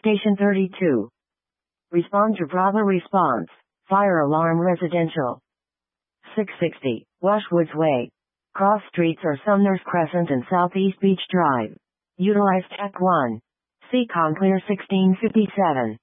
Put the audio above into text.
Station 32. Respond to Bravo response. Fire alarm residential. 660, Washwoods Way. Cross streets are Sumner's Crescent and Southeast Beach Drive. Utilize Tech 1. Seacon Clear 1657.